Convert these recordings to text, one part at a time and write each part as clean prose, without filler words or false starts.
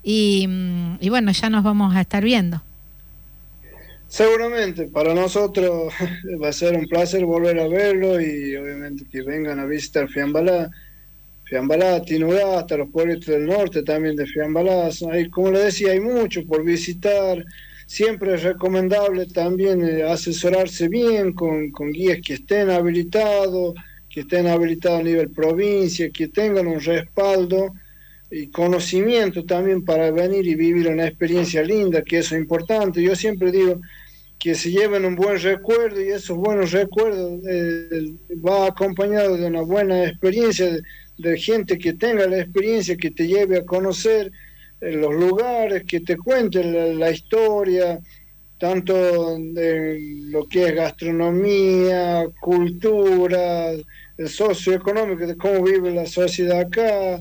y bueno, ya nos vamos a estar viendo. Seguramente, para nosotros va a ser un placer volver a verlo y obviamente que vengan a visitar Fiambalá, Tinurá, hasta los pueblos del norte también de Fiambalá. Hay, como le decía, hay mucho por visitar. Siempre es recomendable también asesorarse bien con guías que estén habilitados a nivel provincia, que tengan un respaldo y conocimiento también para venir y vivir una experiencia linda, que eso es importante. Yo siempre digo que se lleven un buen recuerdo y esos buenos recuerdos va acompañado de una buena experiencia, de gente que tenga la experiencia, que te lleve a conocer los lugares, que te cuente la historia, tanto de lo que es gastronomía, cultura, el socioeconómico, de cómo vive la sociedad acá.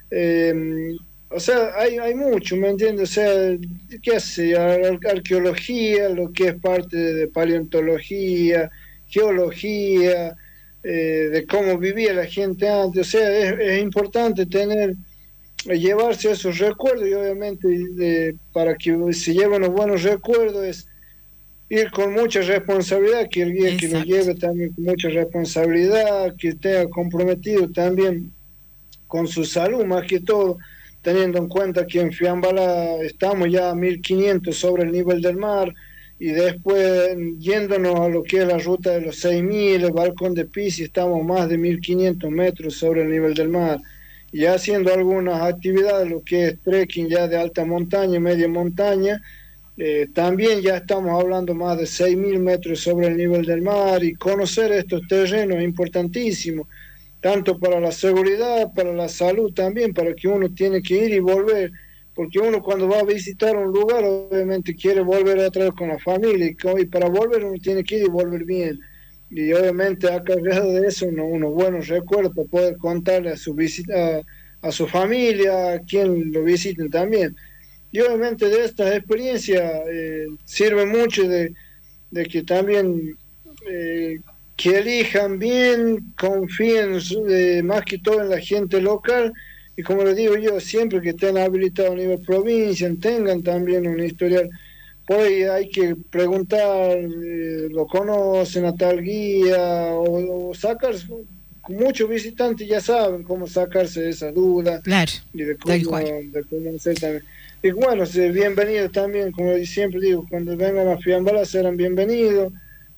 O sea, hay mucho, ¿me entiendes? O sea, ¿qué hace? Arqueología, lo que es parte de paleontología, geología, de cómo vivía la gente antes. O sea, es importante llevarse esos recuerdos y obviamente para que se lleven los buenos recuerdos es ir con mucha responsabilidad, que el guía que lo lleve también con mucha responsabilidad, que esté comprometido también con su salud, más que todo, teniendo en cuenta que en Fiambalá estamos ya a 1500 sobre el nivel del mar, y después yéndonos a lo que es la ruta de los 6000, el balcón de Pisi, estamos más de 1500 metros sobre el nivel del mar, y haciendo algunas actividades, lo que es trekking ya de alta montaña, media montaña, también ya estamos hablando más de 6000 metros sobre el nivel del mar, y conocer estos terrenos es importantísimo, tanto para la seguridad, para la salud también, para que uno tiene que ir y volver, porque uno cuando va a visitar un lugar obviamente quiere volver otra vez con la familia, y para volver uno tiene que ir y volver bien, y obviamente ha cargado de eso unos buenos recuerdos para poder contarle a su visita, a su familia, a quien lo visiten también. Y obviamente de estas experiencias sirve mucho de que también que elijan bien, confíen más que todo en la gente local, y como les digo yo, siempre que estén habilitados a nivel provincia, tengan también un historial. Por ahí hay que preguntar, ¿lo conocen a tal guía? O sacar, muchos visitantes ya saben cómo sacarse de esa duda, Claro, y de cómo hacer también. Y bueno, bienvenidos también, como siempre digo, cuando vengan a Fiambalá serán bienvenidos.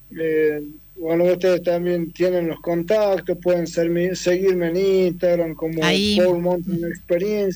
Bueno, ustedes también tienen los contactos, pueden seguirme en Instagram como ahí. Paul Mountain Experience,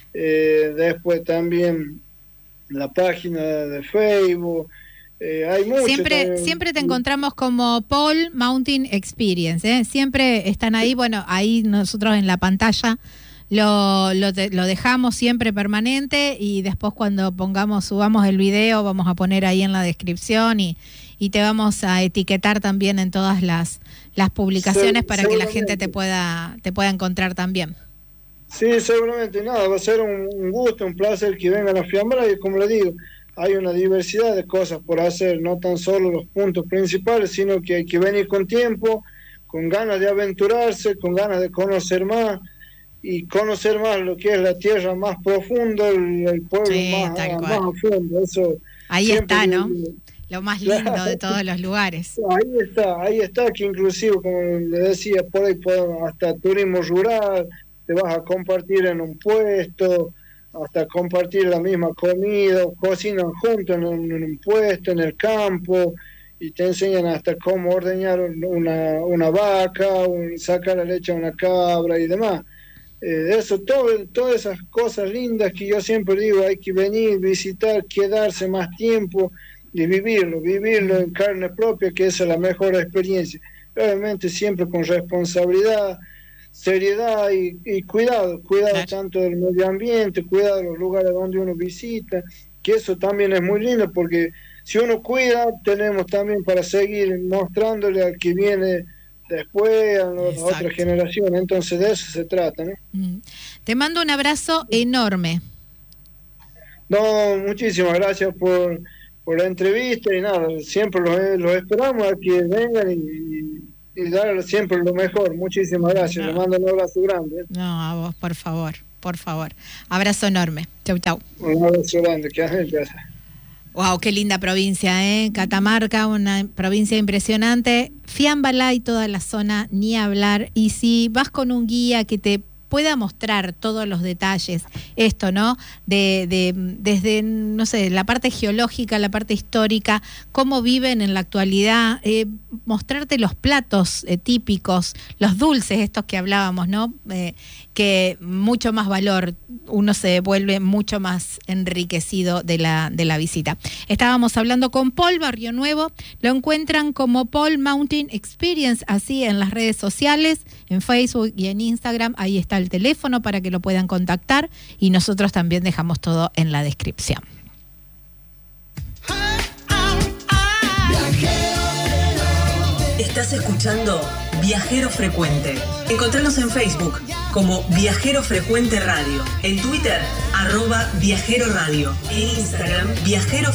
después también la página de Facebook, hay mucho Siempre te encontramos como Paul Mountain Experience, ¿eh? Siempre están ahí, bueno, ahí nosotros en la pantalla lo dejamos siempre permanente, y después cuando subamos el video vamos a poner ahí en la descripción, y te vamos a etiquetar también en todas las publicaciones para que la gente te pueda encontrar también. Sí, seguramente, nada, va a ser un gusto, un placer que vengan a Fiambalá, y como le digo, hay una diversidad de cosas por hacer, no tan solo los puntos principales, sino que hay que venir con tiempo, con ganas de aventurarse, con ganas de conocer más, y conocer más lo que es la tierra más profunda, el pueblo más a fondo. Eso ahí está, ¿no? Lo más lindo de todos los lugares. Ahí está, que inclusive, como le decía, por ahí podemos, hasta turismo rural, te vas a compartir en un puesto, hasta compartir la misma comida, cocinan juntos en un puesto, en el campo, y te enseñan hasta cómo ordeñar una vaca, sacar la leche a una cabra y demás. Eso, todas esas cosas lindas que yo siempre digo, hay que venir, visitar, quedarse más tiempo y vivirlo en carne propia, que esa es la mejor experiencia. Obviamente siempre con responsabilidad, seriedad y cuidado claro, tanto del medio ambiente, cuidado de los lugares donde uno visita, que eso también es muy lindo, porque si uno cuida, tenemos también para seguir mostrándole al que viene después, a las otras generaciones. Entonces de eso se trata, ¿no? Te mando un abrazo enorme. No, muchísimas gracias por la entrevista, y nada, siempre los esperamos a que vengan y dar siempre lo mejor. Muchísimas gracias, les mando un abrazo grande. No, a vos, por favor. por favor. Abrazo enorme. Chau, chau. Un abrazo grande, que haces en casa. Wow, qué linda provincia, Catamarca, una provincia impresionante. Fiambalá y toda la zona, ni hablar. Y si vas con un guía que te pueda mostrar todos los detalles, esto, ¿no? Desde, no sé, la parte geológica, la parte histórica, cómo viven en la actualidad, mostrarte los platos típicos, los dulces, estos que hablábamos, ¿no? Que mucho más valor, uno se vuelve mucho más enriquecido de la visita. Estábamos hablando con Paul Barrio Nuevo, lo encuentran como Paul Mountain Experience, así en las redes sociales, en Facebook y en Instagram, ahí está el teléfono para que lo puedan contactar y nosotros también dejamos todo en la descripción. Estás escuchando Viajero Frecuente. Encontranos en Facebook como Viajero Frecuente Radio, en Twitter @Viajero Radio, en Instagram Viajero